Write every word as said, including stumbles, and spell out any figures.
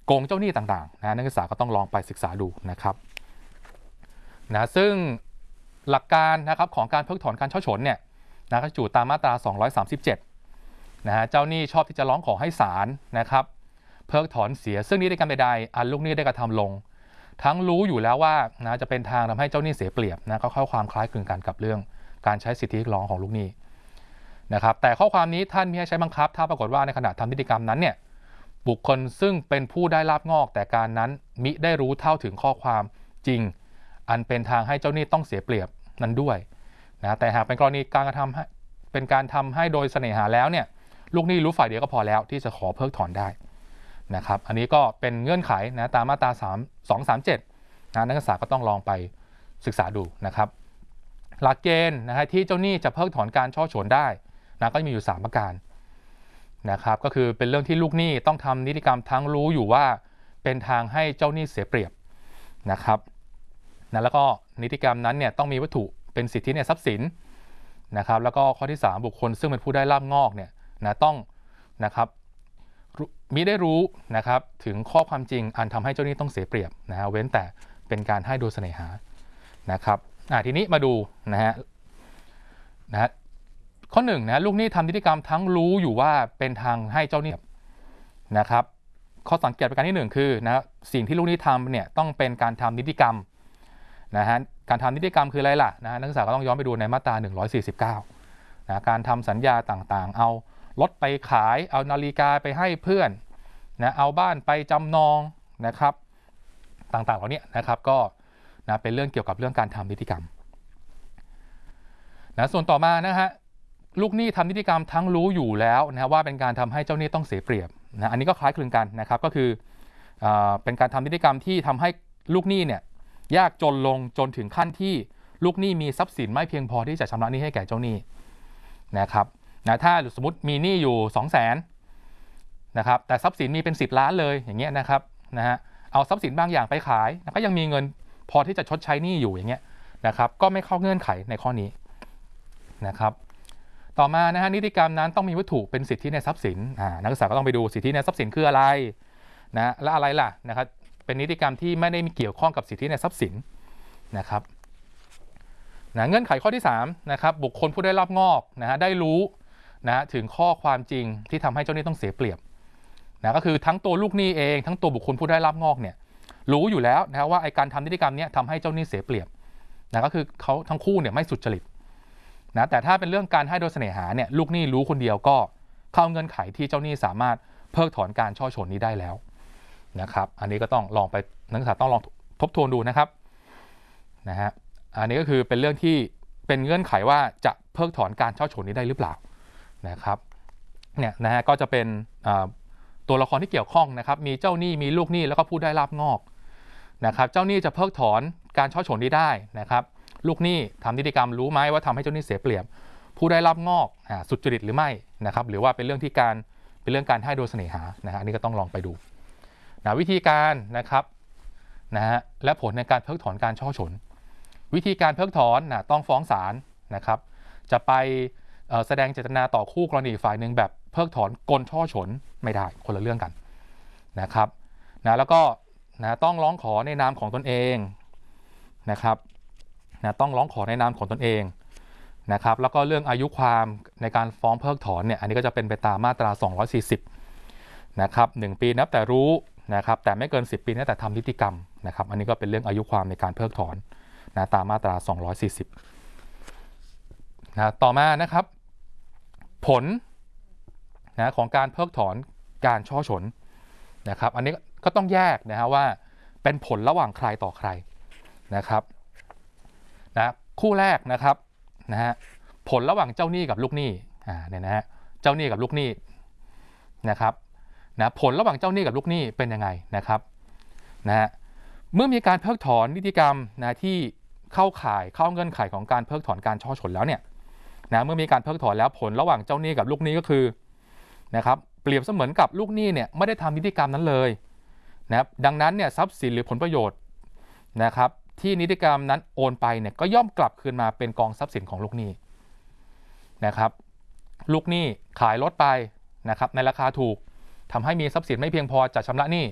โกงเจ้าหนี้ต่างๆนะนักศึกษาก็ต้องลองไปศึกษาดูนะครับนะซึ่งหลักการนะครับของการเพิกถอนการเช่าฉนเนี่ยนะก็อยู่ตามมาตราสองร้อยสามสิบเจ็ดนะฮะเจ้าหนี้ชอบที่จะร้องขอให้ศาลนะครับเพิกถอนเสียซึ่งนิติกรรมใดๆอันลูกหนี้ได้กระทำลงทั้งรู้อยู่แล้วว่านะจะเป็นทางทำให้เจ้าหนี้เสียเปรียบนะก็เข้าความคล้ายคลึงกันกับเรื่องการใช้สิทธิเรียกร้องของลูกหนี้นะครับแต่ข้อความนี้ท่านมิให้ใช้บังคับถ้าปรากฏว่าในขณะทำนิติกรรมนั้นเนี่ยบุคคลซึ่งเป็นผู้ได้ลาภงอกแต่การนั้นมิได้รู้เท่าถึงข้อความจริงอันเป็นทางให้เจ้าหนี้ต้องเสียเปรียบนั้นด้วยนะแต่หากเป็นกรณีการกระทำให้เป็นการทำให้โดยเสน่หาแล้วเนี่ยลูกหนี้รู้ฝ่ายเดียวก็พอแล้วที่จะขอเพิกถอนได้นะครับอันนี้ก็เป็นเงื่อนไขนะตามมาตราสามสองสามเจ็ดนะนักศึกษาก็ต้องลองไปศึกษาดูนะครับหลักเกณฑ์นะฮะที่เจ้าหนี้จะเพิกถอนการช่อฉนได้นะก็มีอยู่สามประการนะครับก็คือเป็นเรื่องที่ลูกหนี้ต้องทำนิติกรรมทั้งรู้อยู่ว่าเป็นทางให้เจ้าหนี้เสียเปรียบนะครับนะแล้วก็นิติกรรมนั้นเนี่ยต้องมีวัตถุเป็นสิทธิในทรัพย์สินนะครับแล้วก็ข้อที่สามบุคคลซึ่งเป็นผู้ได้ลาภงอกเนี่ยนะต้องนะครับมิได้รู้นะครับถึงข้อความจริงอันทำให้เจ้าหนี้ต้องเสียเปรียบนะฮะเว้นแต่เป็นการให้โดยเสน่หานะครับอ่าทีนี้มาดูนะฮะนะฮะข้อหนึ่งนะลูกหนี้ทำนิติกรรมทั้งรู้อยู่ว่าเป็นทางให้เจ้าหนี้นะครับข้อสังเกตประการที่หนึ่งคือนะสิ่งที่ลูกหนี้ทำเนี่ยต้องเป็นการทำนิติกรรมนะฮะการทำนิติกรรมคืออะไรล่ะนะนักศึกษาก็ต้องย้อนไปดูในมาตราหนึ่งร้อยสี่สิบเก้านะการทำสัญญาต่างๆเอารถไปขายเอานาฬิกาไปให้เพื่อนนะเอาบ้านไปจำนองนะครับต่างๆเหล่านี้นะครับก็นะเป็นเรื่องเกี่ยวกับเรื่องการทำนิติกรรมนะส่วนต่อมานะฮะลูกหนี้ทำนิติกรรมทั้งรู้อยู่แล้วนะว่าเป็นการทำให้เจ้าหนี้ต้องเสียเปรียบนะอันนี้ก็คล้ายคลึงกันนะครับก็คือเอ่อเป็นการทำนิติกรรมที่ทำให้ลูกหนี้เนี่ยยากจนลงจนถึงขั้นที่ลูกหนี้มีทรัพย์สินไม่เพียงพอที่จะชำระหนี้ให้แก่เจ้าหนี้นะครับนะถ้าสมมติมีหนี้อยู่ สองแสน นะครับแต่ทรัพย์สินมีเป็นสิบล้านเลยอย่างเงี้ยนะครับนะฮะเอาทรัพย์สินบางอย่างไปขายก็ยังมีเงินพอที่จะชดใช้หนี้อยู่อย่างเงี้ยนะครับก็ไม่เข้าเงื่อนไขในข้อนี้นะครับต่อมานะฮะนิติกรรมนั้นต้องมีวัตถุเป็นสิทธิในทรัพย์สินอ่านักศึกษาก็ต้องไปดูสิทธิในทรัพย์สินคืออะไรนะและอะไรล่ะนะครับเป็นนิติกรรมที่ไม่ได้มีเกี่ยวข้องกับสิทธิในทรัพย์สินนะครับนะเงื่อนไขข้อที่สามนะครับบุคคลผู้ได้รับงอกนะฮะได้รู้นะถึงข้อความจริงที่ทำให้เจ้าหนี้ต้องเสียเปรียบนะก็คือทั้งตัวลูกหนี้เองทั้งตัวบุคคลผู้ได้รับงอกเนี่ยรู้อยู่แล้วนะว่าไอ้การทำนิติกรรมนี้ทำให้เจ้าหนี้เสียเปรียบนะก็คือเขาทั้งคู่เนี่ยไม่สุจริตนะแต่ถ้าเป็นเรื่องการให้โดยเสน่หาเนี่ยลูกหนี้รู้คนเดียวก็เข้าเงื่อนไขที่เจ้าหนี้สามารถเพิกถอนการช่อฉนนี้ได้แล้วนะครับอันนี้ก็ต้องลองไปนักศึกษาต้องลองทบทวนดูนะครับนะฮะอันนี้ก็คือเป็นเรื่องที่เป็นเงื่อนไขว่าจะเพิกถอนการช่อฉนนี้ได้หรือเปล่านะครับเนี่ยนะฮะก็จะเป็นตัวละครที่เกี่ยวข้องนะครับมีเจ้าหนี้มีลูกหนี้แล้วก็ผู้ได้ลาภงอกนะครับเจ้าหนี้จะเพิกถอนการช่อฉนนี้ได้นะครับลูกหนี้ทำนิติกรรมรู้ไหมว่าทำให้เจ้าหนี้เสียเปรียบผู้ได้ลาภงอกสุจริตหรือไม่นะครับหรือว่าเป็นเรื่องที่การเป็นเรื่องการให้โดยเสน่หานะฮะอันนี้ก็ต้องลองไปดูนะวิธีการนะครับนะฮะและผลในการเพิกถอนการช่อฉนวิธีการเพิกถอนนะต้องฟ้องศาลนะครับจะไปแสดงเจตนาต่อคู่กรณีฝ่ายหนึ่งแบบเพิกถอนกลช่อฉนไม่ได้คนละเรื่องกันนะครับนะแล้วก็นะต้องร้องขอในนามของตนเองนะครับนะต้องร้องขอในนามของตนเองนะครับแล้วก็เรื่องอายุความในการฟ้องเพิกถอนเนี่ยอันนี้ก็จะเป็นไปตามมาตราสองร้อยสี่สิบนะครับหนึ่งปีนับแต่รู้นะครับแต่ไม่เกินสิบปีนับแต่ทำนิติกรรมนะครับอันนี้ก็เป็นเรื่องอายุความในการเพิกถอนนะตามมาตราสองร้อยสี่สิบนะต่อมานะครับผลนะของการเพิกถอนการช่อฉนนะครับอันนี้ก็ต้องแยกนะฮะว่าเป็นผลระหว่างใครต่อใครนะครับนะคู่แรกนะครับนะฮะผลระหว่างเจ้าหนี้กับลูกหนี้อ่าเนี่ยนะฮะเจ้าหนี้กับลูกหนี้นะครับนะผลระหว่างเจ้าหนี้กับลูกหนี้เป็นยังไงนะครับนะฮะเมื่อมีการเพิกถอนนิติกรรมนะที่เข้าข่ายเข้าเงื่อนไขของการเพิกถอนการช่อฉนแล้วเนี่ยนะเมื่อมีการเพิกถอนแล้วผลระหว่างเจ้าหนี้กับลูกหนี้ก็คือนะครับเปรียบเสมือนกับลูกหนี้เนี่ยไม่ได้ทำนิติกรรมนั้นเลยนะครับดังนั้นเนี่ยทรัพย์สินหรือผลประโยชน์นะครับที่นิติกรรมนั้นโอนไปเนี่ยก็ย่อมกลับคืนมาเป็นกองทรัพย์สินของลูกหนี้นะครับลูกหนี้ขายรถไปนะครับในราคาถูกทำให้มีทรัพย์สินไม่เพียงพอจะชำระหนี้